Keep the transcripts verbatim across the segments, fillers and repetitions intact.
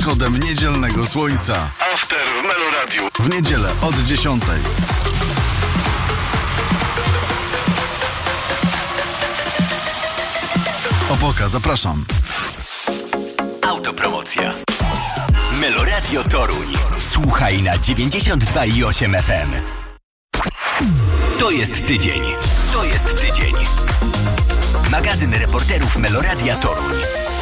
wschodem niedzielnego słońca. After w Meloradiu. W niedzielę od dziesiątej. Opoka, zapraszam. Autopromocja. Meloradio Toruń. Słuchaj na dziewięćdziesiąt dwa i osiem F M. To jest tydzień. To jest tydzień. Magazyn reporterów Meloradia Toruń.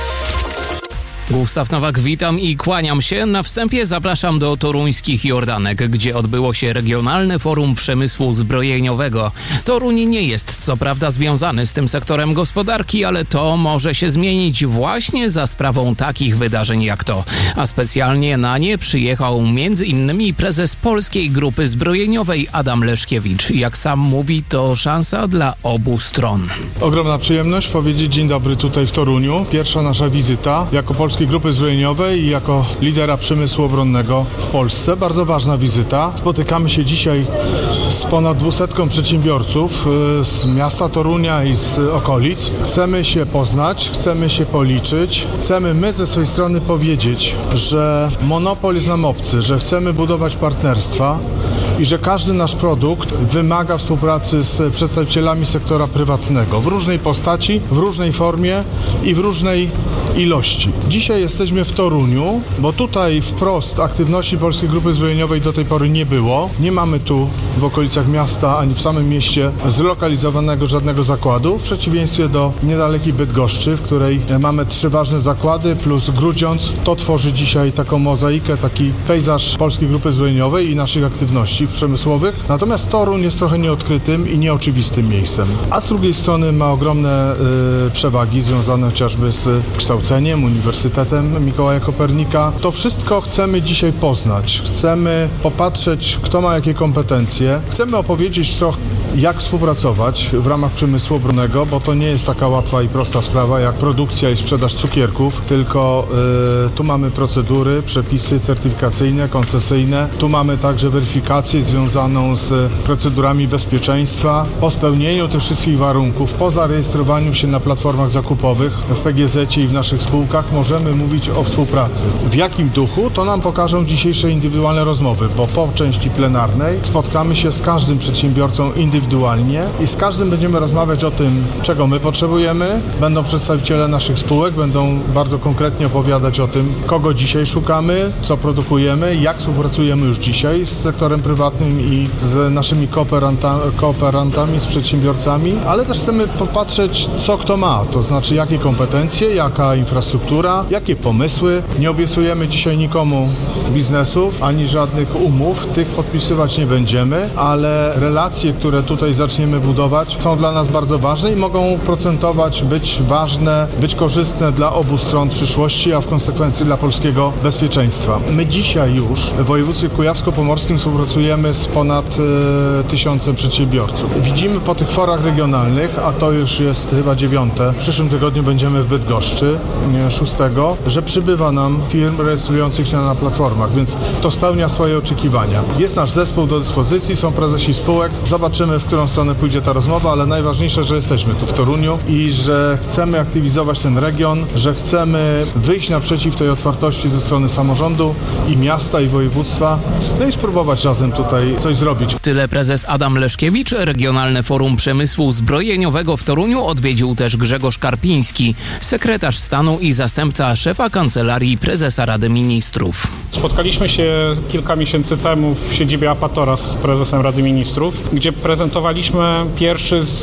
Gustaw Nowak, witam i kłaniam się. Na wstępie zapraszam do toruńskich Jordanek, gdzie odbyło się Regionalne Forum Przemysłu Zbrojeniowego. Toruń nie jest co prawda związany z tym sektorem gospodarki, ale to może się zmienić właśnie za sprawą takich wydarzeń jak to. A specjalnie na nie przyjechał między innymi prezes Polskiej Grupy Zbrojeniowej Adam Leszkiewicz. Jak sam mówi, to szansa dla obu stron. Ogromna przyjemność powiedzieć dzień dobry tutaj w Toruniu. Pierwsza nasza wizyta jako Polskiej Grupy Zbrojeniowej i jako lidera przemysłu obronnego w Polsce. Bardzo ważna wizyta. Spotykamy się dzisiaj z ponad dwusetką przedsiębiorców z miasta Torunia i z okolic. Chcemy się poznać, chcemy się policzyć. Chcemy my ze swojej strony powiedzieć, że monopol jest nam obcy, że chcemy budować partnerstwa i że każdy nasz produkt wymaga współpracy z przedstawicielami sektora prywatnego w różnej postaci, w różnej formie i w różnej ilości. Dzisiaj jesteśmy w Toruniu, bo tutaj wprost aktywności Polskiej Grupy Zbrojeniowej do tej pory nie było. Nie mamy tu w okolicach miasta ani w samym mieście zlokalizowanego żadnego zakładu, w przeciwieństwie do niedalekiej Bydgoszczy, w której mamy trzy ważne zakłady plus Grudziądz. To tworzy dzisiaj taką mozaikę, taki pejzaż Polskiej Grupy Zbrojeniowej i naszych aktywności przemysłowych. Natomiast Toruń jest trochę nieodkrytym i nieoczywistym miejscem. A z drugiej strony ma ogromne y, przewagi związane chociażby z kształceniem, Uniwersytetem Mikołaja Kopernika. To wszystko chcemy dzisiaj poznać. Chcemy popatrzeć, kto ma jakie kompetencje. Chcemy opowiedzieć trochę, jak współpracować w ramach przemysłu obronnego, bo to nie jest taka łatwa i prosta sprawa jak produkcja i sprzedaż cukierków, tylko y, tu mamy procedury, przepisy certyfikacyjne, koncesyjne. Tu mamy także weryfikację związaną z procedurami bezpieczeństwa. Po spełnieniu tych wszystkich warunków, po zarejestrowaniu się na platformach zakupowych w P G Z-cie i w naszych spółkach możemy mówić o współpracy. W jakim duchu? To nam pokażą dzisiejsze indywidualne rozmowy, bo po części plenarnej spotkamy się z każdym przedsiębiorcą indywidualnie i z każdym będziemy rozmawiać o tym, czego my potrzebujemy. Będą przedstawiciele naszych spółek, będą bardzo konkretnie opowiadać o tym, kogo dzisiaj szukamy, co produkujemy, jak współpracujemy już dzisiaj z sektorem prywatnym i z naszymi kooperanta- kooperantami, z przedsiębiorcami, ale też chcemy popatrzeć, co kto ma, to znaczy jakie kompetencje, jaka infrastruktura, jakie pomysły. Nie obiecujemy dzisiaj nikomu biznesów, ani żadnych umów, tych podpisywać nie będziemy, ale relacje, które tutaj zaczniemy budować, są dla nas bardzo ważne i mogą procentować, być ważne, być korzystne dla obu stron w przyszłości, a w konsekwencji dla polskiego bezpieczeństwa. My dzisiaj już w województwie kujawsko-pomorskim współpracujemy z ponad e, tysiącem przedsiębiorców. Widzimy po tych forach regionalnych, a to już jest chyba dziewiąte, w przyszłym tygodniu będziemy w Bydgoszczy, e, szóstego, że przybywa nam firm rejestrujących się na platformach, więc to spełnia swoje oczekiwania. Jest nasz zespół do dyspozycji, są prezesi spółek, zobaczymy, w którą stronę pójdzie ta rozmowa, ale najważniejsze, że jesteśmy tu w Toruniu i że chcemy aktywizować ten region, że chcemy wyjść naprzeciw tej otwartości ze strony samorządu i miasta, i województwa, no i spróbować razem tutaj coś zrobić. Tyle prezes Adam Leszkiewicz. Regionalne Forum Przemysłu Zbrojeniowego w Toruniu odwiedził też Grzegorz Karpiński, sekretarz stanu i zastępca szefa Kancelarii Prezesa Rady Ministrów. Spotkaliśmy się kilka miesięcy temu w siedzibie Apatora z prezesem Rady Ministrów, gdzie prezentowaliśmy pierwszy z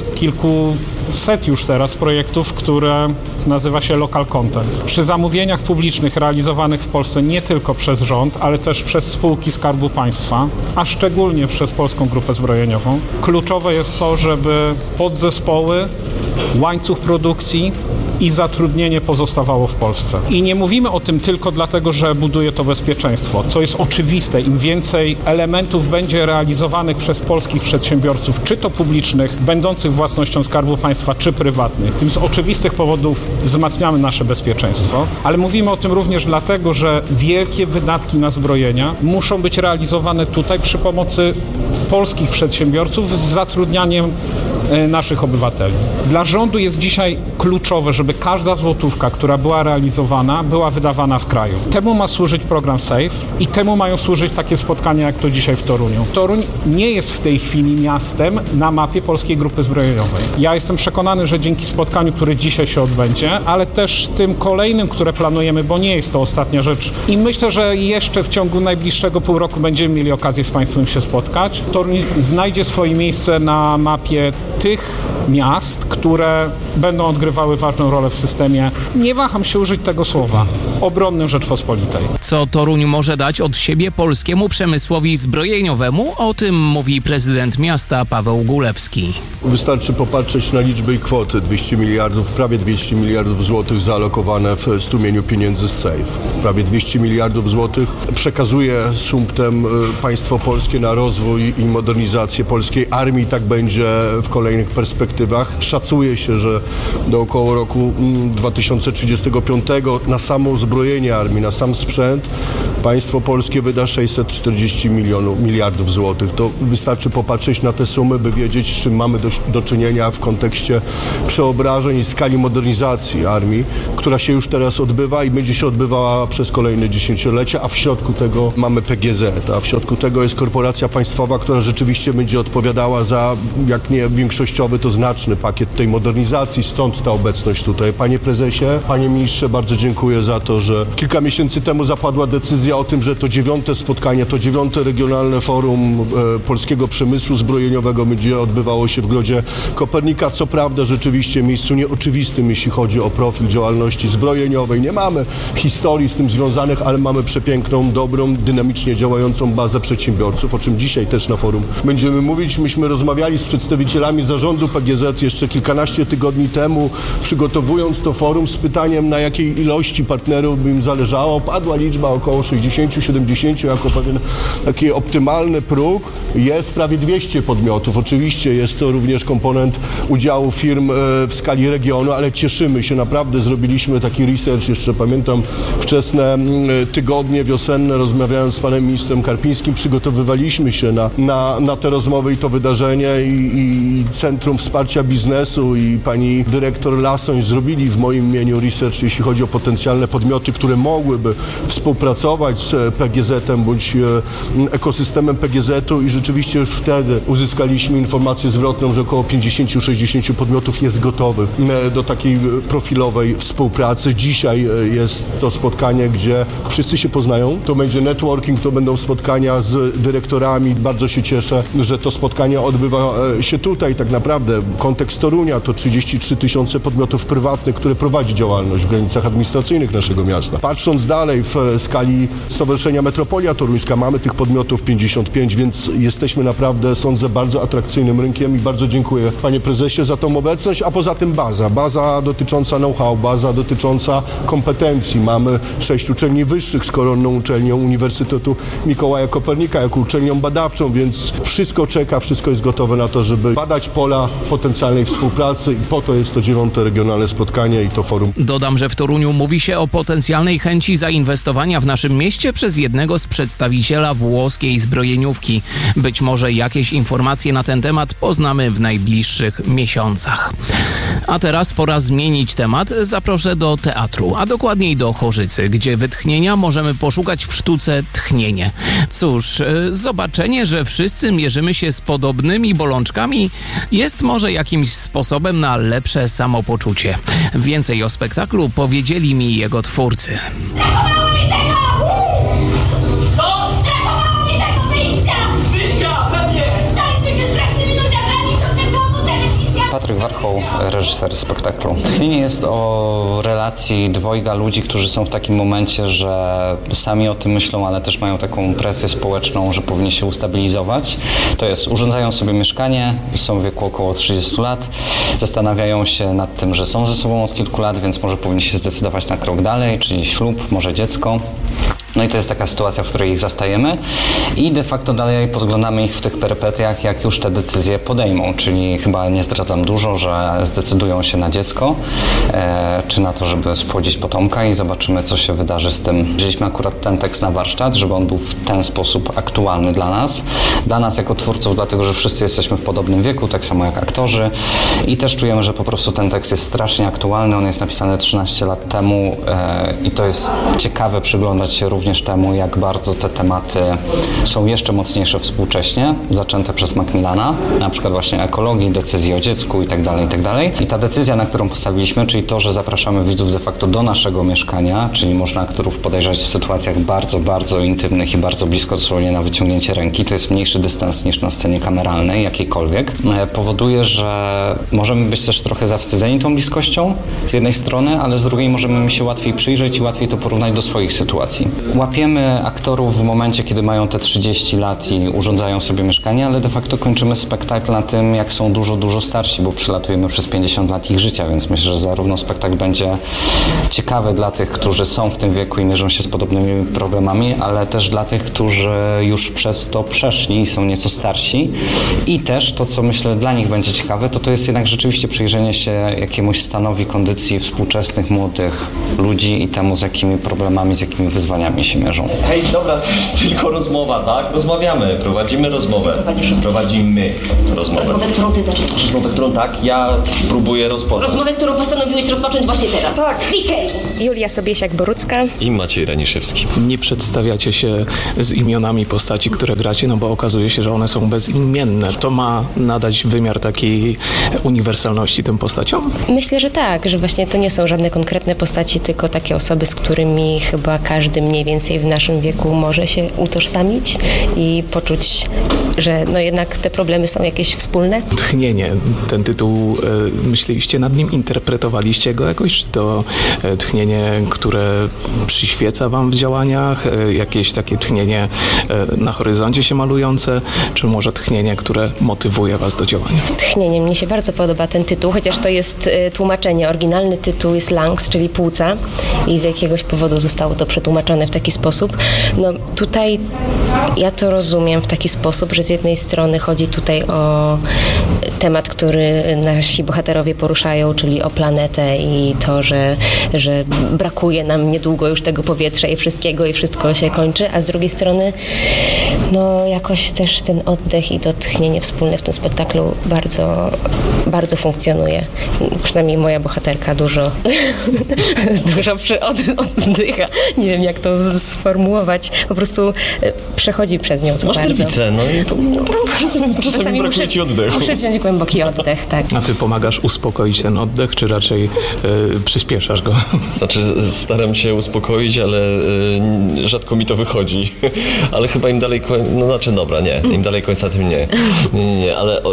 kilkuset już teraz projektów, które nazywa się Local Content. Przy zamówieniach publicznych realizowanych w Polsce nie tylko przez rząd, ale też przez spółki Skarbu Państwa, a szczególnie przez Polską Grupę Zbrojeniową, kluczowe jest to, żeby podzespoły, łańcuch produkcji i zatrudnienie pozostawało w Polsce. I nie mówimy o tym tylko dlatego, że buduje to bezpieczeństwo, co jest oczywiste. Im więcej elementów będzie realizowanych przez polskich przedsiębiorców, czy to publicznych, będących własnością Skarbu Państwa, czy prywatnych, tym z oczywistych powodów wzmacniamy nasze bezpieczeństwo, ale mówimy o tym również dlatego, że wielkie wydatki na zbrojenia muszą być realizowane tutaj przy pomocy polskich przedsiębiorców z zatrudnianiem naszych obywateli. Dla rządu jest dzisiaj kluczowe, żeby każda złotówka, która była realizowana, była wydawana w kraju. Temu ma służyć program SAFE i temu mają służyć takie spotkania, jak to dzisiaj w Toruniu. Toruń nie jest w tej chwili miastem na mapie Polskiej Grupy Zbrojeniowej. Ja jestem przekonany, że dzięki spotkaniu, które dzisiaj się odbędzie, ale też tym kolejnym, które planujemy, bo nie jest to ostatnia rzecz i myślę, że jeszcze w ciągu najbliższego pół roku będziemy mieli okazję z Państwem się spotkać. Toruń znajdzie swoje miejsce na mapie tych miast, które będą odgrywały ważną rolę w systemie, nie waham się użyć tego słowa, obronnym Rzeczpospolitej. Co Toruń może dać od siebie polskiemu przemysłowi zbrojeniowemu? O tym mówi prezydent miasta Paweł Gulewski. Wystarczy popatrzeć na liczbę i kwoty. dwieście miliardów, prawie dwieście miliardów złotych zaalokowane w strumieniu pieniędzy z SAFE. Prawie dwieście miliardów złotych przekazuje sumptem państwo polskie na rozwój i modernizację polskiej armii. Tak będzie w kolejnych perspektywach. Szacuje się, że do około roku dwa tysiące trzydziestego piątego na samo uzbrojenie armii, na sam sprzęt państwo polskie wyda sześćset czterdzieści milionów, miliardów złotych. To wystarczy popatrzeć na te sumy, by wiedzieć, z czym mamy do, do czynienia w kontekście przeobrażeń i skali modernizacji armii, która się już teraz odbywa i będzie się odbywała przez kolejne dziesięciolecia, a w środku tego mamy P G Z, a w środku tego jest korporacja państwowa, która rzeczywiście będzie odpowiadała za, jak nie większościowy, to znaczny pakiet tej modernizacji, stąd ta obecność tutaj. Panie prezesie, panie ministrze, bardzo dziękuję za to, że kilka miesięcy temu zapadła decyzja o tym, że to dziewiąte spotkanie, to dziewiąte regionalne forum e, polskiego przemysłu zbrojeniowego będzie odbywało się w Grodzie Kopernika. Co prawda rzeczywiście miejscu nieoczywistym, jeśli chodzi o profil działalności zbrojeniowej. Nie mamy historii z tym związanych, ale mamy przepiękną, dobrą, dynamicznie działającą bazę przedsiębiorców, o czym dzisiaj też na forum będziemy mówić. Myśmy rozmawiali z przedstawicielami zarządu P G Z jeszcze kilkanaście tygodni temu, przygotowując to forum z pytaniem, na jakiej ilości partnerów by im zależało. Padła liczba około sześćdziesiąt siedemdziesiąt jako pewien taki optymalny próg. Jest prawie dwieście podmiotów. Oczywiście jest to również komponent udziału firm w skali regionu, ale cieszymy się, naprawdę zrobiliśmy taki research, jeszcze pamiętam wczesne tygodnie wiosenne, rozmawiając z panem ministrem Karpińskim, przygotowywaliśmy się na, na, na te rozmowy i to wydarzenie i, i Centrum Wsparcia Biznesu i pani dyrektor Lasoń zrobili w moim imieniu research, jeśli chodzi o potencjalne podmioty, które mogłyby współpracować z P G Z-em bądź ekosystemem P G Z-u i rzeczywiście już wtedy uzyskaliśmy informację zwrotną, że około pięćdziesiąt do sześćdziesięciu podmiotów jest gotowych do takiej profilowej współpracy. Dzisiaj jest to spotkanie, gdzie wszyscy się poznają. To będzie networking, to będą spotkania z dyrektorami. Bardzo się cieszę, że to spotkanie odbywa się tutaj. Tak naprawdę kontekst Torunia to trzydzieści trzy tysiące podmiotów prywatnych, które prowadzi działalność w granicach administracyjnych naszego miasta. Patrząc dalej w skali Stowarzyszenia Metropolia Toruńska, mamy tych podmiotów pięćdziesiąt pięć, więc jesteśmy naprawdę, sądzę, bardzo atrakcyjnym rynkiem i bardzo dziękuję, panie prezesie, za tą obecność, a poza tym baza. Baza dotycząca know-how, baza dotycząca kompetencji. Mamy sześć uczelni wyższych z koronną uczelnią Uniwersytetu Mikołaja Kopernika jako uczelnią badawczą, więc wszystko czeka, wszystko jest gotowe na to, żeby badać pola potencjalnej współpracy i po to jest to dziewiąte regionalne spotkanie i to forum. Dodam, że w Toruniu mówi się o potencjalnej chęci zainwestowania w naszym mieście przez jednego z przedstawiciela włoskiej zbrojeniówki. Być może jakieś informacje na ten temat poznamy w najbliższych miesiącach. A teraz pora zmienić temat. Zaproszę do teatru, a dokładniej do Chorzycy, gdzie wytchnienia możemy poszukać w sztuce Tchnienie. Cóż, zobaczenie, że wszyscy mierzymy się z podobnymi bolączkami, jest może jakimś sposobem na lepsze samopoczucie. Więcej o spektaklu powiedzieli mi jego twórcy. Brakowało mi tego! No! Brakowało mi tego wyjścia! Wyjścia! Pewnie! Staliśmy się strasznymi nudziarzami, to tylko telewizja! Patryk Warchoł, reżyser spektaklu. Tchnienie jest o relacji dwojga ludzi, którzy są w takim momencie, że sami o tym myślą, ale też mają taką presję społeczną, że powinni się ustabilizować. To jest, urządzają sobie mieszkanie, są w wieku około trzydziestu lat, zastanawiają się nad tym, że są ze sobą od kilku lat, więc może powinni się zdecydować na krok dalej, czyli ślub, może dziecko. No i to jest taka sytuacja, w której ich zastajemy i de facto dalej podglądamy ich w tych perypetiach, jak już te decyzje podejmą, czyli chyba nie zdradzam dużo, że zdecydują się na dziecko, e, czy na to, żeby spłodzić potomka i zobaczymy, co się wydarzy z tym. Wzięliśmy akurat ten tekst na warsztat, żeby on był w ten sposób aktualny dla nas, dla nas jako twórców, dlatego, że wszyscy jesteśmy w podobnym wieku, tak samo jak aktorzy i też czujemy, że po prostu ten tekst jest strasznie aktualny, on jest napisany trzynaście lat temu e, i to jest ciekawe przyglądać się również temu, jak bardzo te tematy są jeszcze mocniejsze współcześnie, zaczęte przez Macmillana, na przykład właśnie ekologii, decyzji o dziecku i tak dalej, i tak dalej. I ta decyzja, na którą postawiliśmy, czyli to, że zapraszamy widzów de facto do naszego mieszkania, czyli można aktorów podejrzeć w sytuacjach bardzo, bardzo intymnych i bardzo blisko, dosłownie na wyciągnięcie ręki, to jest mniejszy dystans niż na scenie kameralnej, jakiejkolwiek, powoduje, że możemy być też trochę zawstydzeni tą bliskością z jednej strony, ale z drugiej możemy mi się łatwiej przyjrzeć i łatwiej to porównać do swoich sytuacji. Łapiemy aktorów w momencie, kiedy mają te trzydzieści lat i urządzają sobie mieszkanie, ale de facto kończymy spektakl na tym, jak są dużo, dużo starsi, bo przelatujemy przez pięćdziesiąt lat ich życia, więc myślę, że zarówno spektakl będzie ciekawy dla tych, którzy są w tym wieku i mierzą się z podobnymi problemami, ale też dla tych, którzy już przez to przeszli i są nieco starsi. I też to, co myślę dla nich będzie ciekawe, to to jest jednak rzeczywiście przyjrzenie się jakiemuś stanowi kondycji współczesnych, młodych ludzi i temu, z jakimi problemami, z jakimi wyzwaniami się mierzą. Hej, dobra, to jest tylko rozmowa, tak? Rozmawiamy, prowadzimy rozmowę. Prowadzimy rozmowę. Rozmowę, którą ty zaczynasz. Rozmowę, którą tak, ja próbuję rozpocząć. Rozmowę, którą postanowiłeś rozpocząć właśnie teraz. Tak. Wikej! Julia Sobiesiak-Borucka I Maciej Raniszewski. Nie przedstawiacie się z imionami postaci, które gracie, no bo okazuje się, że one są bezimienne. To ma nadać wymiar takiej uniwersalności tym postaciom? Myślę, że tak, że właśnie to nie są żadne konkretne postaci, tylko takie osoby, z którymi chyba każdy mniej więcej w naszym wieku może się utożsamić i poczuć, że no jednak te problemy są jakieś wspólne. Tchnienie, ten tytuł, e, myśleliście nad nim, interpretowaliście go jakoś? Czy to e, tchnienie, które przyświeca wam w działaniach, e, jakieś takie tchnienie e, na horyzoncie się malujące, czy może tchnienie, które motywuje was do działania? Tchnienie. Mnie się bardzo podoba ten tytuł, chociaż to jest y, tłumaczenie. Oryginalny tytuł jest lungs, czyli płuca i z jakiegoś powodu zostało to przetłumaczone w taki sposób. No tutaj ja to rozumiem w taki sposób, że z jednej strony chodzi tutaj o temat, który nasi bohaterowie poruszają, czyli o planetę i to, że, że brakuje nam niedługo już tego powietrza i wszystkiego i wszystko się kończy, a z drugiej strony no jakoś też ten oddech i to tchnienie wspólne w tym spektaklu bardzo, bardzo funkcjonuje. Przynajmniej moja bohaterka dużo dużo przy od, oddycha. Nie wiem, jak to sformułować. Po prostu przechodzi przez nią to Masz bardzo. nerwicę, no i czasami, czasami brakuje muszę, ci oddechu. Muszę wziąć głęboki oddech, tak. A ty pomagasz uspokoić ten oddech, czy raczej y, przyspieszasz go? Znaczy, staram się uspokoić, ale y, rzadko mi to wychodzi. Ale chyba im dalej, no znaczy dobra, nie, im dalej końca, tym nie. Nie, nie, nie ale...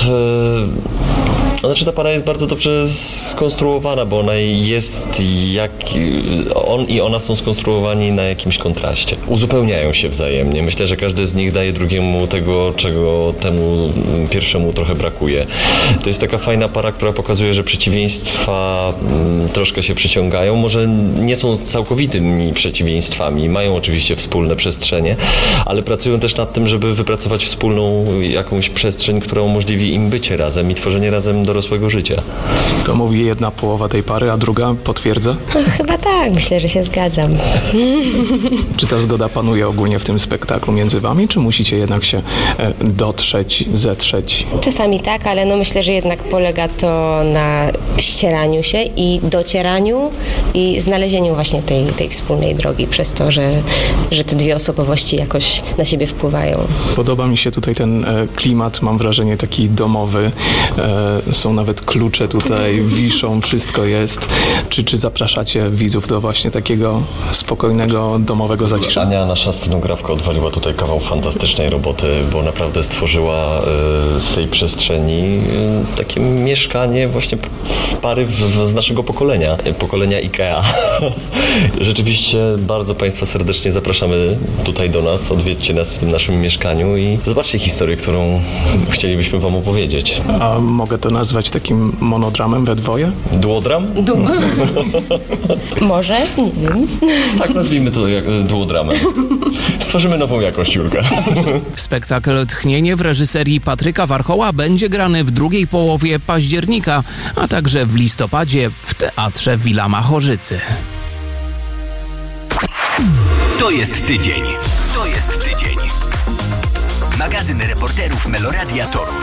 Y, Znaczy ta para jest bardzo dobrze skonstruowana, bo ona jest jak... On i ona są skonstruowani na jakimś kontraście. Uzupełniają się wzajemnie. Myślę, że każdy z nich daje drugiemu tego, czego temu pierwszemu trochę brakuje. To jest taka fajna para, która pokazuje, że przeciwieństwa troszkę się przyciągają. Może nie są całkowitymi przeciwieństwami. Mają oczywiście wspólne przestrzenie, ale pracują też nad tym, żeby wypracować wspólną jakąś przestrzeń, która umożliwi im bycie razem i tworzenie razem dorosłego życia. To mówi jedna połowa tej pary, a druga potwierdza? No, chyba tak, myślę, że się zgadzam. Czy ta zgoda panuje ogólnie w tym spektaklu między wami, czy musicie jednak się e, dotrzeć, zetrzeć? Czasami tak, ale no myślę, że jednak polega to na ścieraniu się i docieraniu i znalezieniu właśnie tej, tej wspólnej drogi przez to, że, że te dwie osobowości jakoś na siebie wpływają. Podoba mi się tutaj ten e, klimat, mam wrażenie taki domowy. E, są nawet klucze tutaj, wiszą, wszystko jest. Czy, czy zapraszacie widzów do właśnie takiego spokojnego, domowego zaciszenia? Ania, nasza scenografka, odwaliła tutaj kawał fantastycznej roboty, bo naprawdę stworzyła y, z tej przestrzeni y, takie mieszkanie właśnie w pary w, w, z naszego pokolenia, pokolenia Ikea. Rzeczywiście bardzo Państwa serdecznie zapraszamy tutaj do nas, odwiedźcie nas w tym naszym mieszkaniu i zobaczcie historię, którą chcielibyśmy Wam opowiedzieć. A mogę to nazwać takim monodramem we dwoje? Duodram? Du- Mo- Może? Nie wiem. Tak, nazwijmy to jak duodramę. Stworzymy nową jakość, Julka. Spektakl Tchnienie w reżyserii Patryka Warchoła będzie grany w drugiej połowie października, a także w listopadzie w Teatrze Villa Machorzycy. To jest tydzień. To jest tydzień. Magazyn reporterów Meloradia Toruń.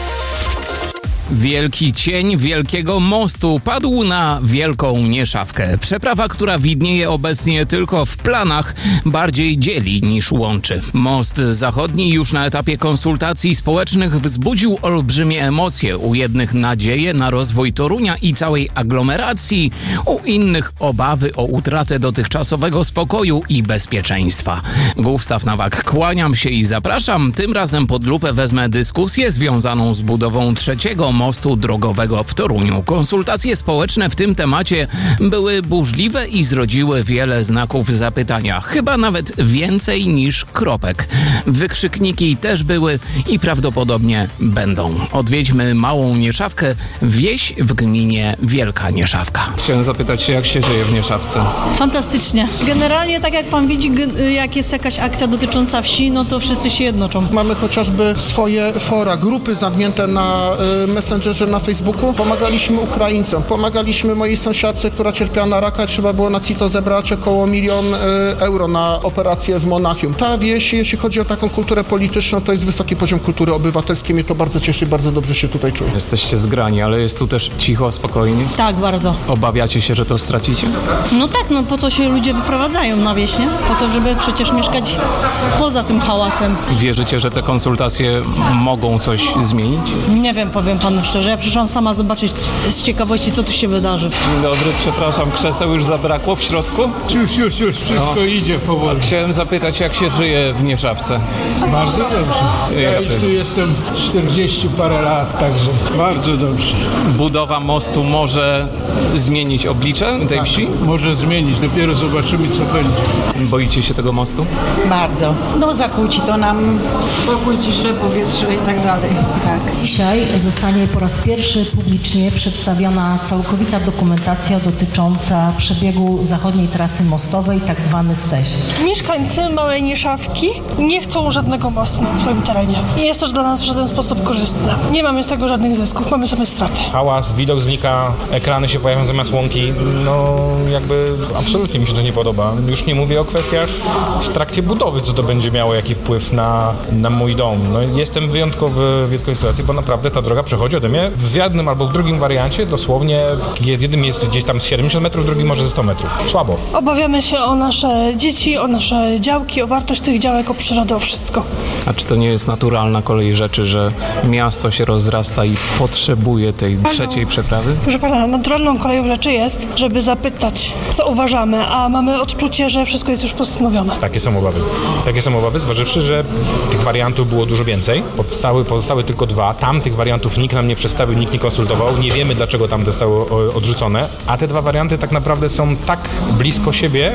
Wielki cień wielkiego mostu padł na Wielką Nieszawkę. Przeprawa, która widnieje obecnie tylko w planach, bardziej dzieli niż łączy. Most zachodni już na etapie konsultacji społecznych wzbudził olbrzymie emocje. U jednych nadzieję na rozwój Torunia i całej aglomeracji, u innych obawy o utratę dotychczasowego spokoju i bezpieczeństwa. Gustaw Nowak, kłaniam się i zapraszam. Tym razem pod lupę wezmę dyskusję związaną z budową trzeciego mostu drogowego w Toruniu. Konsultacje społeczne w tym temacie były burzliwe i zrodziły wiele znaków zapytania. Chyba nawet więcej niż kropek. Wykrzykniki też były i prawdopodobnie będą. Odwiedźmy Małą Nieszawkę, wieś w gminie Wielka Nieszawka. Chciałem zapytać się, jak się żyje w Nieszawce? Fantastycznie. Generalnie, tak jak pan widzi, jak jest jakaś akcja dotycząca wsi, no to wszyscy się jednoczą. Mamy chociażby swoje fora, grupy zamknięte na y, Messengerze, na Facebooku. Pomagaliśmy Ukraińcom, pomagaliśmy mojej sąsiadce, która cierpiała na raka. Trzeba było na C I T O zebrać około milion y, euro na operację w Monachium. Ta wieś, jeśli chodzi o taką kulturę polityczną, to jest wysoki poziom kultury obywatelskiej. Mnie to bardzo cieszy i bardzo dobrze się tutaj czuję. Jesteście zgrani, ale jest tu też cicho, spokojnie? Tak, bardzo. Obawiacie się, że to stracicie? No tak, no po co się ludzie wyprowadzają na wieś, nie? Po to, żeby przecież mieszkać poza tym hałasem. Wierzycie, że te konsultacje mogą coś zmienić? Nie wiem, powiem panu szczerze. Ja przyszłam sama zobaczyć z ciekawości, co tu się wydarzy. Dzień dobry, przepraszam, krzeseł już zabrakło w środku? Już, już, już, wszystko no. idzie powoli. Chciałem zapytać, jak się żyje w Nieszawce? Bardzo dobrze. Ja już tu jestem czterdzieści parę lat, także bardzo dobrze. Budowa mostu może zmienić oblicze tej wsi? Tak, może zmienić, dopiero zobaczymy, co będzie. Boicie się tego mostu? Bardzo. No zakłóci to nam spokój, ciszę, powietrze i tak dalej. Tak. Dzisiaj zostanie po raz pierwszy publicznie przedstawiona całkowita dokumentacja dotycząca przebiegu zachodniej trasy mostowej, tak zwany STEŚ. Mieszkańcy Małej Nieszawki nie chcą żadnego mostu na swoim terenie. Nie jest to dla nas w żaden sposób korzystne. Nie mamy z tego żadnych zysków, mamy same straty. Hałas, widok znika, ekrany się pojawią zamiast łąki. No jakby absolutnie mi się to nie podoba. Już nie mówię o kwestiach w trakcie budowy, co to będzie miało jaki wpływ na, na mój dom. No jestem wyjątkowy w wielkiej sytuacji, bo naprawdę ta droga przechodzi ode mnie w jednym albo w drugim wariancie dosłownie. W jednym jest gdzieś tam z siedemdziesiąt metrów, w drugim może ze sto metrów. Słabo. Obawiamy się o nasze dzieci, o nasze działki, o wartość tych działek, o przyrodę, o wszystko. A czy to nie jest naturalna kolej rzeczy, że miasto się rozrasta i potrzebuje tej trzeciej przeprawy? Proszę pana, naturalną koleją rzeczy jest, żeby zapytać, co uważamy, a mamy odczucie, że wszystko jest już postanowione. Takie są obawy. Takie są obawy, zważywszy, że tych wariantów było dużo więcej. Powstały, pozostały tylko dwa. Tam tych wariantów nikt nam nie przedstawił, nikt nie konsultował. Nie wiemy, dlaczego tam zostały odrzucone. A te dwa warianty tak naprawdę są tak blisko siebie,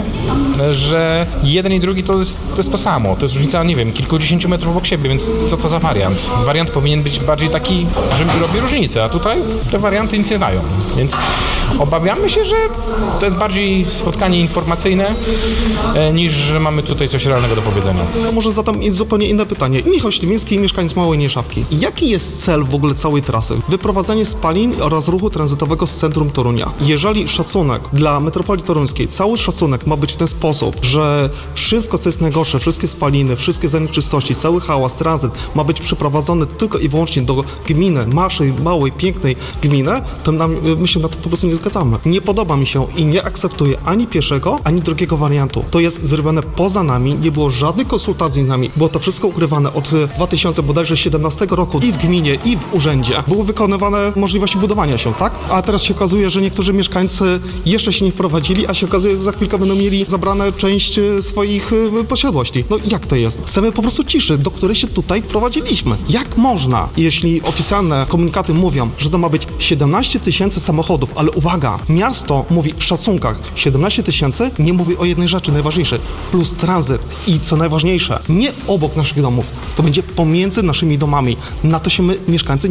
że jeden i drugi to jest to, jest to samo. To jest różnica, nie wiem, kilkudziesięciu metrów obok siebie, więc co to za wariant? Wariant powinien być bardziej taki, że robi różnicę, a tutaj te warianty nic nie znają. Więc obawiamy się, że to jest bardziej spotkanie informacyjne, niż że mamy tutaj coś realnego do powiedzenia. No może zadam zupełnie inne pytanie. Michał Śliwiński, mieszkaniec Małej Nieszawki. Jaki jest cel w ogóle całej trasy? Wyprowadzenie spalin oraz ruchu tranzytowego z centrum Torunia. Jeżeli szacunek dla metropolii toruńskiej, cały szacunek ma być w ten sposób, że wszystko, co jest najgorsze, wszystkie spaliny, wszystkie zanieczystości, cały hałas, tranzyt ma być przeprowadzony tylko i wyłącznie do gminy, naszej małej, pięknej gminy, to nam, my się na to po prostu nie zgadzamy. Nie podoba mi się i nie akceptuję ani pierwszego, ani drugiego wariantu. To jest zrobione poza nami, nie było żadnych konsultacji z nami, było to wszystko ukrywane od dwa tysiące siedemnastego roku i w gminie, i w urzędzie. Były wykonywane możliwości budowania się, tak? A teraz się okazuje, że niektórzy mieszkańcy jeszcze się nie wprowadzili, a się okazuje, że za chwilkę będą mieli zabrane część swoich posiadłości. No jak to jest? Chcemy po prostu ciszy, do której się tutaj wprowadziliśmy. Jak można, jeśli oficjalne komunikaty mówią, że to ma być siedemnaście tysięcy samochodów, ale uwaga, miasto mówi w szacunkach siedemnaście tysięcy, nie mówi o jednej rzeczy najważniejszej, plus tranzyt i co najważniejsze, nie obok naszych domów, to będzie pomiędzy naszymi domami. Na to się my, mieszkańcy, nie zgodzimy.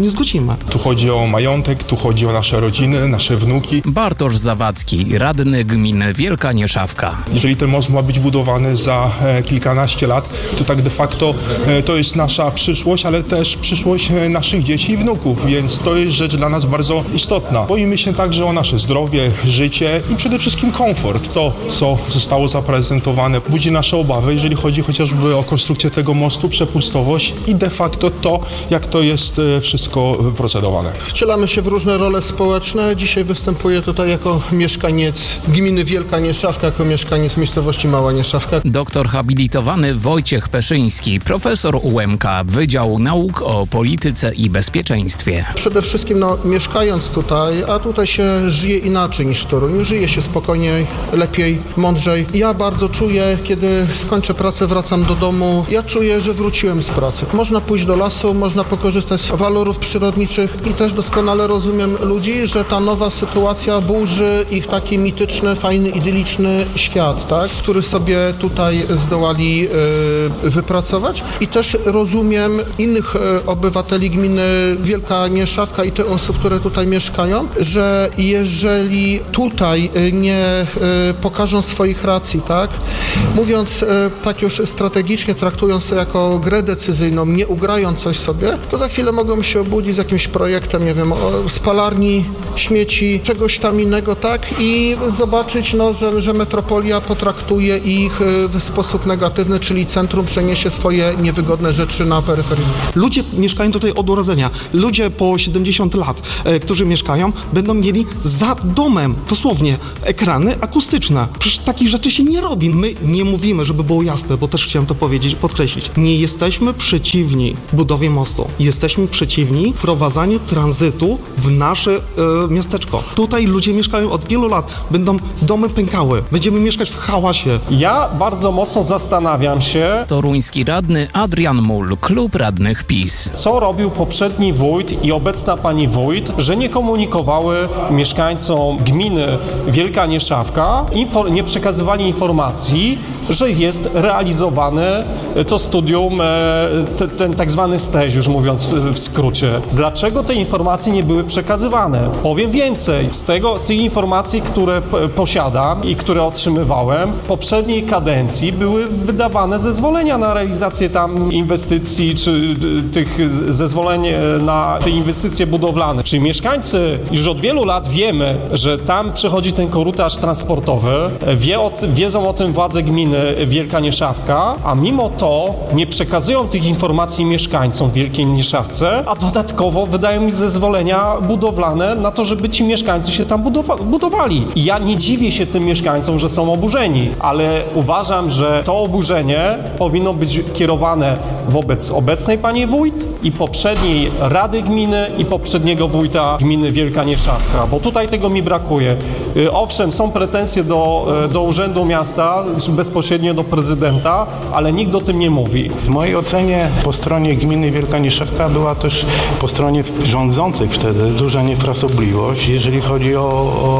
tracimy. Tu chodzi o majątek, tu chodzi o nasze rodziny, nasze wnuki. Bartosz Zawadzki, radny gminy Wielka Nieszawka. Jeżeli ten most ma być budowany za e, kilkanaście lat, to tak de facto e, to jest nasza przyszłość, ale też przyszłość e, naszych dzieci i wnuków, więc to jest rzecz dla nas bardzo istotna. Boimy się także o nasze zdrowie, życie i przede wszystkim komfort. To, co zostało zaprezentowane, budzi nasze obawy, jeżeli chodzi chociażby o konstrukcję tego mostu, przepustowość i de facto to, jak to jest e, wszystko procedowane. Wcielamy się w różne role społeczne. Dzisiaj występuję tutaj jako mieszkaniec gminy Wielka Nieszawka, jako mieszkaniec miejscowości Mała Nieszawka. Doktor habilitowany Wojciech Peszyński, profesor U M K, Wydział Nauk o Polityce i Bezpieczeństwie. Przede wszystkim no, mieszkając tutaj, a tutaj się żyje inaczej niż w Toruniu. Żyje się spokojniej, lepiej, mądrzej. Ja bardzo czuję, kiedy skończę pracę, wracam do domu, ja czuję, że wróciłem z pracy. Można pójść do lasu, można pokorzystać z walorów przyrodniczych i też doskonale rozumiem ludzi, że ta nowa sytuacja burzy ich taki mityczny, fajny, idyliczny świat, tak, który sobie tutaj zdołali yy, wypracować. I też rozumiem innych yy, obywateli gminy Wielka Nieszawka i tych osób, które tutaj mieszkają, że jeżeli tutaj yy, nie yy, pokażą swoich racji, tak, mówiąc yy, tak już strategicznie, traktując to jako grę decyzyjną, nie ugrając coś sobie, to za chwilę mogą się obudzić z jakimś projektem, nie wiem, o spalarni, śmieci, czegoś tam innego, tak, i zobaczyć, no, że, że metropolia potraktuje ich w sposób negatywny, czyli centrum przeniesie swoje niewygodne rzeczy na peryferię. Ludzie mieszkają tutaj od urodzenia. Ludzie po siedemdziesiąt lat, e, którzy mieszkają, będą mieli za domem, dosłownie, ekrany akustyczne. Przecież takich rzeczy się nie robi. My nie mówimy, żeby było jasne, bo też chciałem to powiedzieć, podkreślić. Nie jesteśmy przeciwni budowie mostu. Jesteśmy przeciwni wprowadzaniu tranzytu w nasze e, miasteczko. Tutaj ludzie mieszkają od wielu lat. Będą domy pękały. Będziemy mieszkać w hałasie. Ja bardzo mocno zastanawiam się... Toruński radny Adrian Mul, klub radnych PiS. Co robił poprzedni wójt i obecna pani wójt, że nie komunikowały mieszkańcom gminy Wielka Nieszawka, info, nie przekazywali informacji, że jest realizowane to studium, te, ten tak zwany STEŚ, już mówiąc w, w skrócie. Dlaczego te informacje nie były przekazywane? Powiem więcej. Z tego, z tych informacji, które p- posiadam i które otrzymywałem, w poprzedniej kadencji były wydawane zezwolenia na realizację tam inwestycji, czy tych zezwoleń na te inwestycje budowlane. Czyli mieszkańcy już od wielu lat wiemy, że tam przechodzi ten korytarz transportowy, wie o, wiedzą o tym władze gminy Wielka Nieszawka, a mimo to nie przekazują tych informacji mieszkańcom w Wielkiej Nieszawce, a dodatkowo wydają mi zezwolenia budowlane na to, żeby ci mieszkańcy się tam budowa- budowali. I ja nie dziwię się tym mieszkańcom, że są oburzeni, ale uważam, że to oburzenie powinno być kierowane wobec obecnej pani wójt i poprzedniej rady gminy i poprzedniego wójta gminy Wielka Nieszawka, bo tutaj tego mi brakuje. Owszem, są pretensje do, do Urzędu Miasta, bezpośrednio do prezydenta, ale nikt o tym nie mówi. W mojej ocenie po stronie gminy Wielka Nieszawka była też po stronie rządzących wtedy duża niefrasobliwość, jeżeli chodzi o,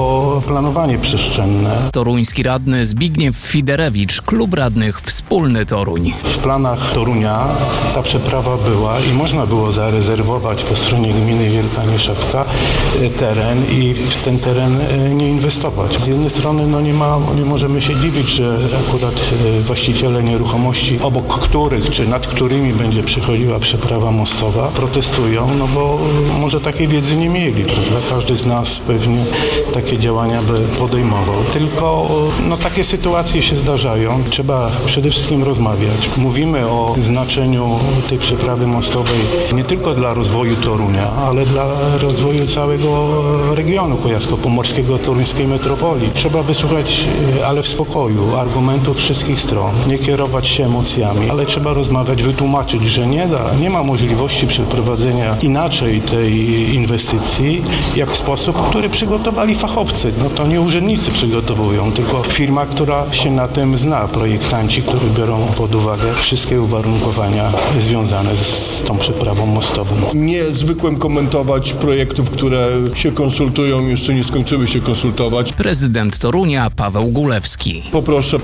o planowanie przestrzenne. Toruński radny Zbigniew Fiderewicz, klub radnych Wspólny Toruń. W planach Torunia ta przeprawa była i można było zarezerwować po stronie gminy Wielka Nieszawka teren i w ten teren nie inwestować. Z jednej strony no nie, ma, nie możemy się dziwić, że akurat właściciele nieruchomości, obok których czy nad którymi będzie przechodziła przeprawa mostowa, protestują, no bo może takiej wiedzy nie mieli, prawda? Każdy z nas pewnie takie działania by podejmował. Tylko no takie sytuacje się zdarzają. Trzeba przede wszystkim rozmawiać. Mówimy o znaczeniu tej przeprawy mostowej nie tylko dla rozwoju Torunia, ale dla rozwoju całego regionu kujawsko-pomorskiego, toruńskiej metropolii. Trzeba wysłuchać, ale w spokoju, argumentów wszystkich stron, nie kierować się emocjami, ale trzeba rozmawiać, wytłumaczyć, że nie da, nie ma możliwości przeprowadzenia inaczej tej inwestycji, jak w sposób, który przygotowali fachowcy. No to nie urzędnicy przygotowują, tylko firma, która się na tym zna, projektanci, którzy biorą pod uwagę wszystkie uwarunkowania związane z tą przeprawą mostową. Nie zwykłem komentować projektów, które się konsultują, jeszcze nie skończyły się konsultować. Prezydent Torunia Paweł Gulewski. Poproszę, poczekam na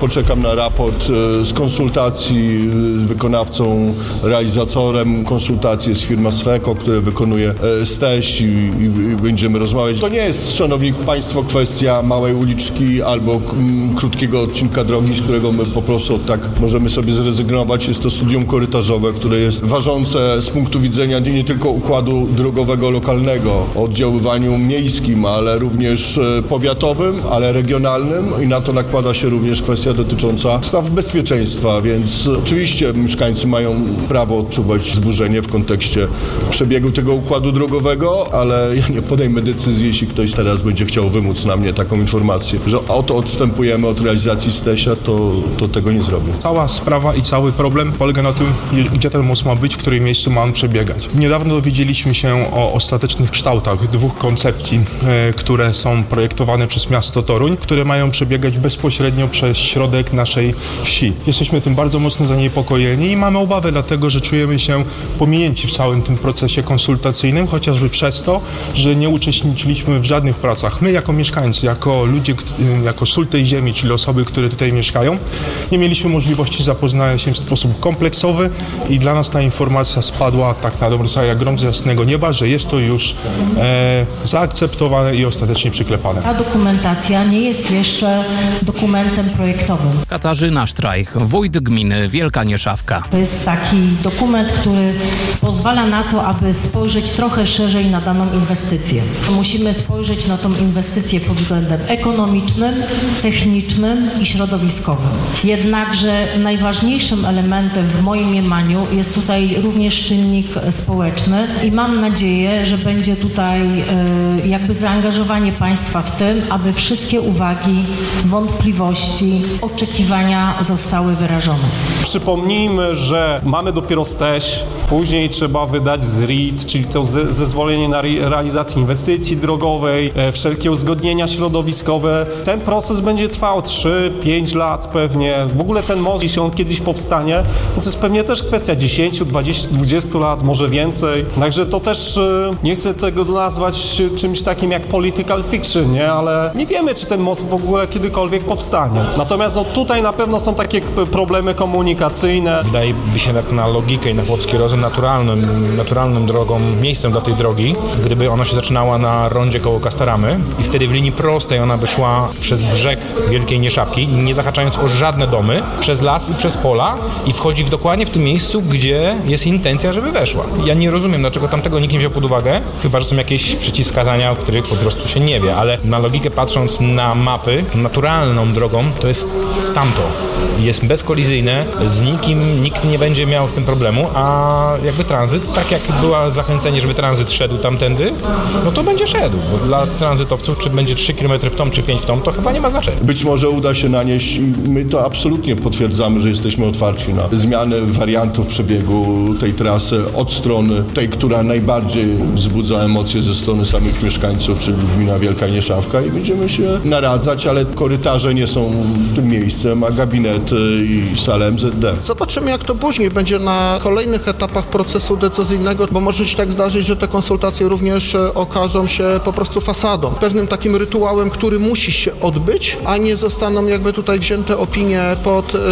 na raport z konsultacji z wykonawcą, realizatorem konsultacji jest firma Sweco, która wykonuje STEŚ i, i, i będziemy rozmawiać. To nie jest, szanowni państwo, kwestia małej uliczki albo k- krótkiego odcinka drogi, z którego my po prostu tak możemy sobie zrezygnować. Jest to studium korytarzowe, które jest ważące z punktu widzenia nie tylko układu drogowego lokalnego, o oddziaływaniu miejskim, ale również powiatowym, ale regionalnym i na to nakłada się również kwestia dotycząca spraw bezpieczeństwa, więc oczywiście mieszkańcy mają prawo odczuwać wzburzenie w kontekście przebiegu tego układu drogowego, ale ja nie podejmę decyzji, jeśli ktoś teraz będzie chciał wymóc na mnie taką informację, że oto odstępujemy od realizacji STEŚ-a, to, to tego nie zrobię. Cała sprawa i cały problem polega na tym, gdzie ten most ma być, w którym miejscu ma on przebiegać. Niedawno dowiedzieliśmy się o ostatecznych kształtach dwóch koncepcji, e, które są projektowane przez miasto Toruń, które mają przebiegać bezpośrednio przez środek naszej wsi. Jesteśmy tym bardzo mocno zaniepokojeni i mamy obawy, dlatego że czujemy się pominięci w całym tym procesie konsultacyjnym, chociażby przez to, że nie uczestniczyliśmy w żadnych pracach. My jako mieszkańcy, jako ludzie, jako sól tej ziemi, czyli osoby, które tutaj mieszkają, nie mieliśmy możliwości zapoznania się w sposób kompleksowy i dla nas ta informacja spadła tak na dobrą sprawę jak grom z jasnego nieba, że jest to już e, zaakceptowane i ostatecznie przyklepane. Ta dokumentacja nie jest jeszcze dokumentem projektowym. Katarzyna Sztrajch, wójt gminy Wielka Nieszawka. To jest taki dokument, który pozwala na to, aby spojrzeć trochę szerzej na daną inwestycję. Musimy spojrzeć na tą inwestycję pod względem ekonomicznym, technicznym i środowiskowym. Jednakże najważniejszym elementem w moim mniemaniu jest tutaj również czynnik społeczny i mam nadzieję, że będzie tutaj y, jakby zaangażowanie państwa w tym, aby wszystkie uwagi, wątpliwości, oczekiwania zostały wyrażone. Przypomnijmy, że mamy dopiero STEŚ, później trzeba wydać Z R I T, czyli to ze- zezwolenie na re- realizację inwestycji drogowej, e, wszelkie uzgodnienia środowiskowe. Ten proces będzie trwał trzy pięć lat pewnie. W ogóle ten most, jeśli on kiedyś powstanie, no to jest pewnie też kwestia dziesięć, dwadzieścia, dwadzieścia lat, może więcej. Także to też e, nie chcę tego nazwać czymś takim jak political fiction, nie? Ale nie wiemy, czy ten most w ogóle kiedykolwiek powstanie. Natomiast no, tutaj na pewno są takie problemy komunikacyjne. Wydaje mi się tak na logikę i na chłopski rozum naturalnym, naturalnym drogą, miejscem dla tej drogi, gdyby ona się zaczynała na rondzie koło Kastaramy i wtedy w linii prostej ona by szła przez brzeg Wielkiej Nieszawki, nie zahaczając o żadne domy, przez las i przez pola i wchodzi w dokładnie w tym miejscu, gdzie jest intencja, żeby weszła. Ja nie rozumiem, dlaczego tamtego nikt nie wziął pod uwagę, chyba że są jakieś przeciwwskazania, o których po prostu się nie wie, ale na logikę patrząc na mapy, naturalną drogą to jest tamto. Jest bezkolizyjne, z nikim nikt nie będzie miał z tym problemu, a jakby tranzyt, tak jak było zachęcenie, żeby tranzyt szedł tamtędy, no to będzie szedł, bo dla tranzytowców, czy będzie trzy kilometry w tą, czy pięć w tą, to chyba nie ma znaczenia. Być może uda się nanieść i my to absolutnie potwierdzamy, że jesteśmy otwarci na zmiany wariantów przebiegu tej trasy od strony tej, która najbardziej wzbudza emocje ze strony samych mieszkańców, czyli gmina Wielka Nieszawka i będziemy się naradzać, ale korytarze nie są tym miejscem, a gabinety i sala M Z D. Zobaczymy, jak to później będzie na kolejnych etapach procesu decyzyjnego, bo może się tak zdarzyć, że te konsultacje również okażą się po prostu fasadą. Pewnym takim rytuałem, który musi się odbyć, a nie zostaną jakby tutaj wzięte opinie pod, yy,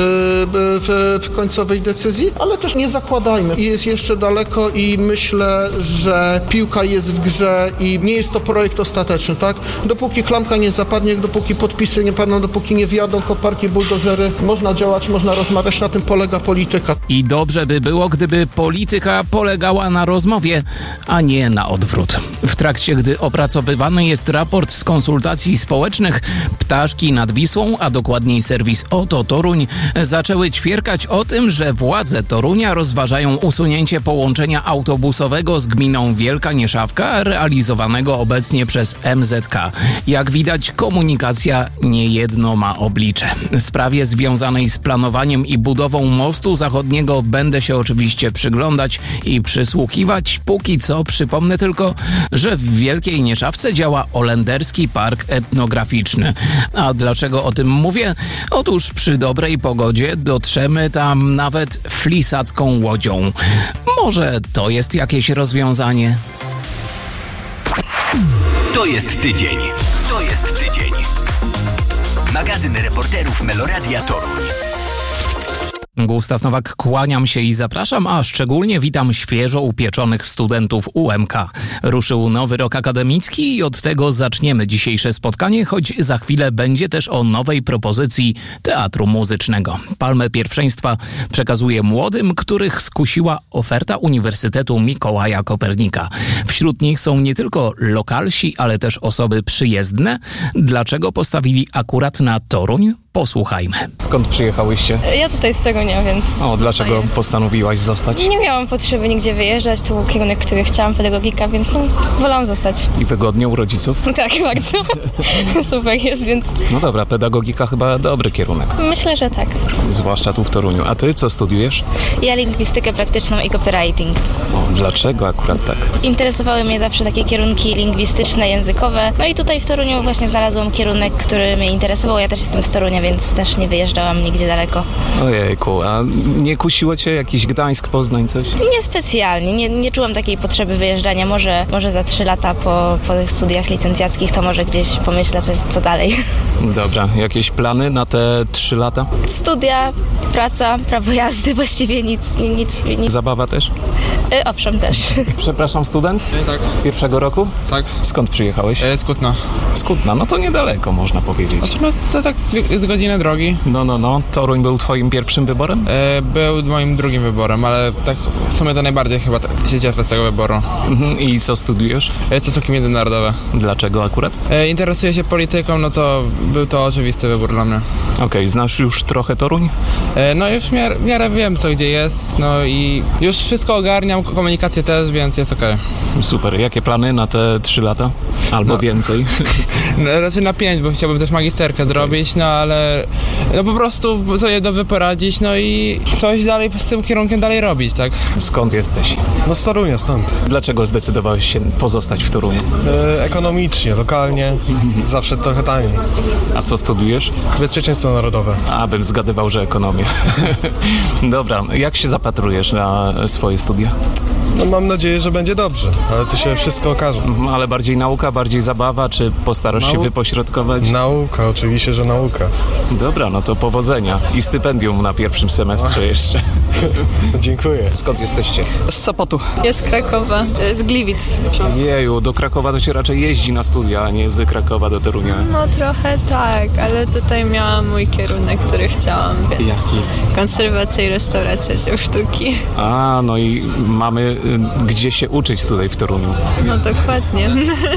w, w końcowej decyzji, ale też nie zakładajmy. Jest jeszcze daleko i myślę, że piłka jest w grze i nie jest to projekt ostateczny, tak? Dopóki klamka nie zapadnie, dopóki podpisy nie padną, dopóki nie wjadą koparki, buldożery, można działać, można rozmawiać, na tym polega polityka. I dobrze by było, gdyby polityka polegała na rozmowie, a nie na odwrót. W trakcie, gdy opracowywany jest raport z konsultacji społecznych, ptaszki nad Wisłą, a dokładniej serwis Oto Toruń, zaczęły ćwierkać o tym, że władze Torunia rozważają usunięcie połączenia autobusowego z gminą Wielka Nieszawka, realizowanego obecnie przez M Z K. Jak widać, komunikacja niejedno ma oblicze. Sprawie związanej z planowaniem i budową mostu zachodniego będę się oczywiście przyglądać i przysłuchiwać. Póki co przypomnę tylko, że w Wielkiej Nieszawce działa Olenderski Park Etnograficzny. A dlaczego o tym mówię? Otóż przy dobrej pogodzie dotrzemy tam nawet flisacką łodzią. Może to jest jakieś rozwiązanie? To jest tydzień. To jest tydzień. Magazyn reporterów Meloradia Toruń. Gustaw Nowak, kłaniam się i zapraszam, a szczególnie witam świeżo upieczonych studentów U M K. Ruszył nowy rok akademicki i od tego zaczniemy dzisiejsze spotkanie, choć za chwilę będzie też o nowej propozycji teatru muzycznego. Palmę pierwszeństwa przekazuje młodym, których skusiła oferta Uniwersytetu Mikołaja Kopernika. Wśród nich są nie tylko lokalsi, ale też osoby przyjezdne. Dlaczego postawili akurat na Toruń? Posłuchajmy. Skąd przyjechałyście? Ja tutaj z tego nie, więc... O, dlaczego zostaję. Postanowiłaś zostać? Nie miałam potrzeby nigdzie wyjeżdżać, to był kierunek, który chciałam, pedagogika, więc no, wolałam zostać. I wygodnie u rodziców? Tak, bardzo. Super jest, więc... No dobra, pedagogika chyba dobry kierunek. Myślę, że tak. Zwłaszcza tu w Toruniu. A ty co studiujesz? Ja lingwistykę praktyczną i copywriting. O, dlaczego akurat tak? Interesowały mnie zawsze takie kierunki lingwistyczne, językowe. No i tutaj w Toruniu właśnie znalazłam kierunek, który mnie interesował. Ja też jestem z Torunia, więc też nie wyjeżdżałam nigdzie daleko. Ojejku, a nie kusiło cię jakiś Gdańsk, Poznań, coś? Niespecjalnie, nie, nie czułam takiej potrzeby wyjeżdżania. Może, może za trzy lata po, po tych studiach licencjackich to może gdzieś pomyślę, co, co dalej. Dobra, jakieś plany na te trzy lata? Studia, praca, prawo jazdy, właściwie nic. nic, nic. Zabawa też? Y, owszem, też. Przepraszam, student? Tak. Pierwszego roku? Tak. Skąd przyjechałeś? E, z Kutna. Z Kutna, no to niedaleko można powiedzieć. Znaczy, no to tak z, z godziny drogi. No, no, no. Toruń był twoim pierwszym wyborem? E, był moim drugim wyborem, ale tak w sumie to najbardziej chyba tak się cieszę z tego wyboru. Mhm. I co studiujesz? E, stosunki międzynarodowe. Dlaczego akurat? E, interesuję się polityką, no to był to oczywisty wybór dla mnie. Okej, okay, znasz już trochę Toruń? E, no już w miarę, w miarę wiem, co gdzie jest, no i już wszystko ogarniam, komunikację też, więc jest okej. Okay. Super. Jakie plany na te trzy lata? Albo no. więcej? No, raczej na pięć, bo chciałbym też magisterkę zrobić, no ale no po prostu sobie dobrze poradzić, no i coś dalej z tym kierunkiem dalej robić, tak? Skąd jesteś? No z Torunia, stąd. Dlaczego zdecydowałeś się pozostać w Toruniu? E, ekonomicznie, lokalnie, zawsze trochę taniej. A co studiujesz? Bezpieczeństwo narodowe. A, bym zgadywał, że ekonomię. Dobra, jak się zapatrujesz na swoje studia? No mam nadzieję, że będzie dobrze, ale to się wszystko okaże. Ale bardziej nauka, bardziej zabawa, czy postarasz Nau- się wypośrodkować? Nauka, oczywiście, że nauka. Dobra, no to powodzenia i stypendium na pierwszym semestrze Ach. jeszcze. Dziękuję. Skąd jesteście? Z Sopotu. Jest z Krakowa. Z Gliwic. Jeju, do Krakowa to się raczej jeździ na studia, a nie z Krakowa do Torunia. No trochę tak, ale tutaj miałam mój kierunek, który chciałam, więc... Jaki? Konserwacja i restauracja dzieł sztuki. A, no i mamy y, gdzie się uczyć tutaj w Toruniu. No dokładnie.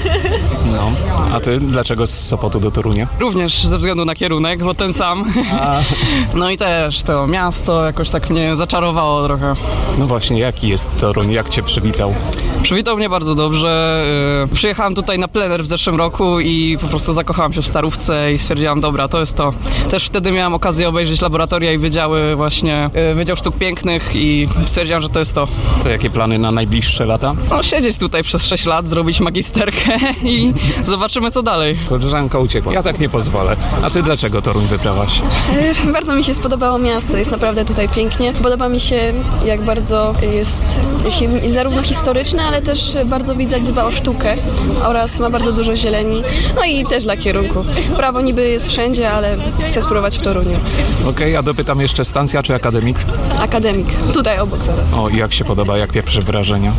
No, a ty dlaczego z Sopotu do Torunia? Również ze względu na kierunek, bo ten sam. A. No i też to miasto jakoś tak mnie zaczarowało trochę. No właśnie, jaki jest Toruń? Jak cię przywitał? Przywitał mnie bardzo dobrze. Yy, przyjechałem tutaj na plener w zeszłym roku i po prostu zakochałam się w Starówce i stwierdziłam, dobra, to jest to. Też wtedy miałam okazję obejrzeć laboratoria i wydziały właśnie, yy, Wydział Sztuk Pięknych i stwierdziłam, że to jest to. To jakie plany na najbliższe lata? No siedzieć tutaj przez sześć lat, zrobić magisterkę i zobaczymy co dalej. Koleżanka uciekła. Ja tak nie pozwolę. A ty dlaczego Toruń wybrałaś? Bardzo mi się spodobało miasto, jest naprawdę tutaj pięknie. Podoba mi się, jak bardzo jest hi- zarówno historyczne, ale też bardzo widzę, dba o sztukę oraz ma bardzo dużo zieleni. No i też dla kierunku. Prawo niby jest wszędzie, ale chcę spróbować w Toruniu. Okej, okay, a dopytam jeszcze, stacja czy akademik? Akademik. Tutaj obok zaraz. O, jak się podoba, jak pierwsze wrażenia?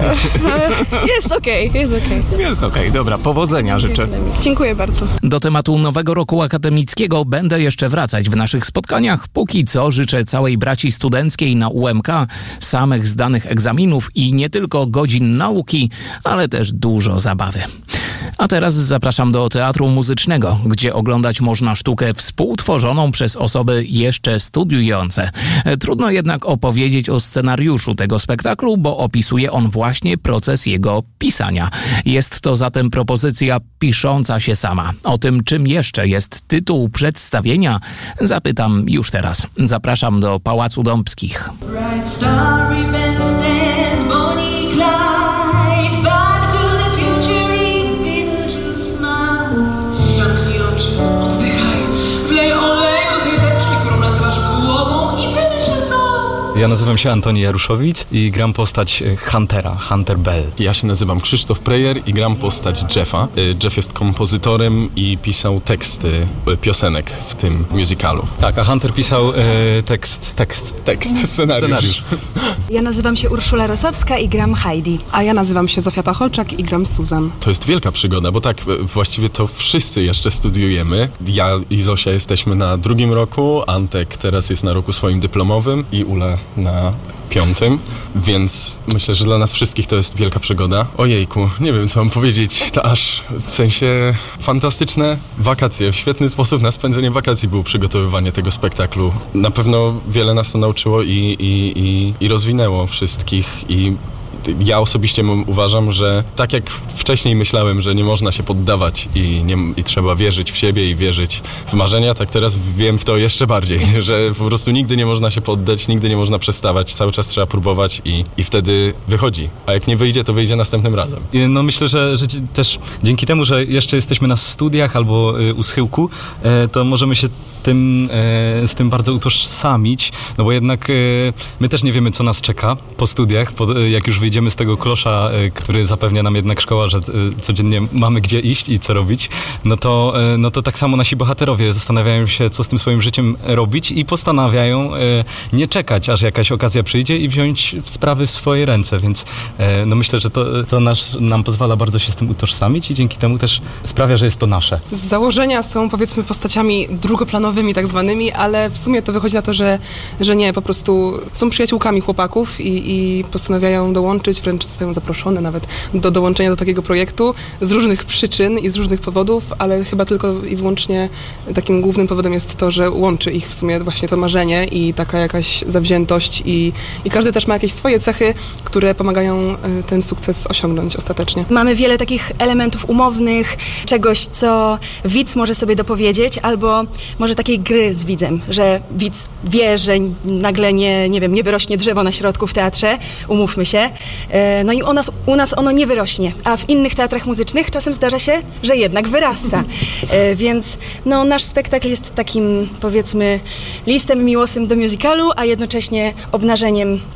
Jest okej, okay, jest okej. Okay. Jest okej, okay, dobra, powodzenia życzę. Dziękuję bardzo. Do tematu nowego roku akademickiego będę jeszcze wracać w naszych spotkaniach. Póki co życzę całej braci studenckiej na U M K samych zdanych egzaminów i nie tylko godzin nauki, ale też dużo zabawy. A teraz zapraszam do Teatru Muzycznego, gdzie oglądać można sztukę współtworzoną przez osoby jeszcze studiujące. Trudno jednak opowiedzieć o scenariuszu tego spektaklu, bo opisuje on właśnie proces jego pisania. Jest to zatem propozycja pisząca się sama. O tym, czym jeszcze jest tytuł przedstawienia, zapytam już teraz. Zapraszam do Pałacu Dąbskich. Ja nazywam się Antoni Jaruszowicz i gram postać Huntera, Hunter Bell. Ja się nazywam Krzysztof Prejer i gram postać Jeffa. Jeff jest kompozytorem i pisał teksty piosenek w tym musicalu. Tak, a Hunter pisał e, tekst. Tekst. Tekst, scenariusz. scenariusz. Ja nazywam się Urszula Rosowska i gram Heidi. A ja nazywam się Zofia Pacholczak i gram Susan. To jest wielka przygoda, bo tak właściwie to wszyscy jeszcze studiujemy. Ja i Zosia jesteśmy na drugim roku, Antek teraz jest na roku swoim dyplomowym i Ula na piątym, więc myślę, że dla nas wszystkich to jest wielka przygoda. Ojejku, nie wiem co mam powiedzieć, to aż w sensie fantastyczne wakacje. Świetny sposób na spędzenie wakacji było przygotowywanie tego spektaklu. Na pewno wiele nas to nauczyło i, i, i, i rozwinęło wszystkich i ja osobiście uważam, że tak jak wcześniej myślałem, że nie można się poddawać i, nie, i trzeba wierzyć w siebie i wierzyć w marzenia, tak teraz wiem w to jeszcze bardziej, że po prostu nigdy nie można się poddać, nigdy nie można przestawać, cały czas trzeba próbować i, i wtedy wychodzi. A jak nie wyjdzie, to wyjdzie następnym razem. No myślę, że, że też dzięki temu, że jeszcze jesteśmy na studiach albo u schyłku, to możemy się tym, z tym bardzo utożsamić, no bo jednak my też nie wiemy, co nas czeka po studiach, jak już wyjdziemy z tego klosza, który zapewnia nam jednak szkoła, że codziennie mamy gdzie iść i co robić, no to, no to tak samo nasi bohaterowie zastanawiają się, co z tym swoim życiem robić i postanawiają nie czekać, aż jakaś okazja przyjdzie i wziąć sprawy w swoje ręce, więc no myślę, że to, to nasz, nam pozwala bardzo się z tym utożsamić i dzięki temu też sprawia, że jest to nasze. Z założenia są powiedzmy postaciami drugoplanowymi tak zwanymi, ale w sumie to wychodzi na to, że, że nie, po prostu są przyjaciółkami chłopaków i, i postanawiają dołączyć, wręcz zostają zaproszone nawet do dołączenia do takiego projektu z różnych przyczyn i z różnych powodów, ale chyba tylko i wyłącznie takim głównym powodem jest to, że łączy ich w sumie właśnie to marzenie i taka jakaś zawziętość i, i każdy też ma jakieś swoje cechy, które pomagają ten sukces osiągnąć ostatecznie. Mamy wiele takich elementów umownych, czegoś, co widz może sobie dopowiedzieć, albo może takiej gry z widzem, że widz wie, że nagle nie, nie wiem, nie wyrośnie drzewo na środku w teatrze, umówmy się. No i u nas, u nas ono nie wyrośnie, a w innych teatrach muzycznych czasem zdarza się, że jednak wyrasta. Więc no, nasz spektakl jest takim, powiedzmy, listem miłosnym do musicalu, a jednocześnie obnażeniem